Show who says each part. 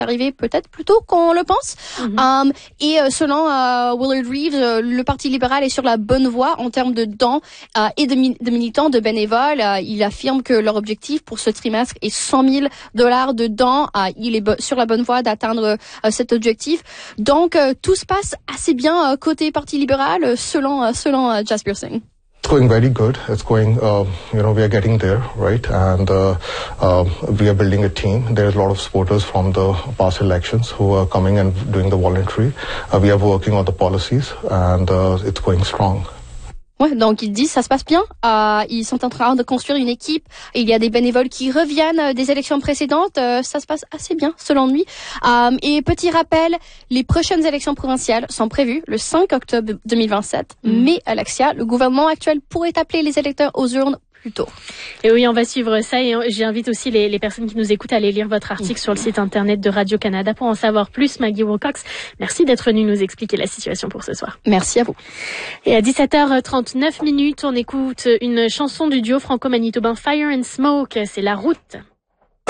Speaker 1: arriver peut-être plus tôt qu'on le pense. Et selon Willard Reeves, le Parti libéral est sur la bonne voie en termes de dons et de militants, de bénévoles. Il affirme que leur objectif pour ce trimestre est $100,000 de dons. Il est sur la bonne voie d'atteindre cet objectif. Donc, tout se passe assez bien côté Parti libéral, selon Jasbir Singh.
Speaker 2: It's going very good. It's going, we are getting there, right? And we are building a team. There's a lot of supporters from the past elections who are coming and doing the voluntary. We are working on the policies, and it's going strong.
Speaker 1: Ouais, donc ils disent ça se passe bien. Ils sont en train de construire une équipe. Il y a des bénévoles qui reviennent des élections précédentes. Ça se passe assez bien selon lui. Et petit rappel, les prochaines élections provinciales sont prévues le 5 octobre 2027. Mais Alexia, le gouvernement actuel pourrait appeler les électeurs aux urnes plus tôt.
Speaker 3: Et oui, on va suivre ça et j'invite aussi les personnes qui nous écoutent à aller lire votre article sur le site internet de Radio-Canada pour en savoir plus. Maggie Wilcox, merci d'être venue nous expliquer la situation pour ce soir.
Speaker 1: Merci à vous.
Speaker 3: Et à 17h39, on écoute une chanson du duo franco-manitobain Fire and Smoke, c'est La Route.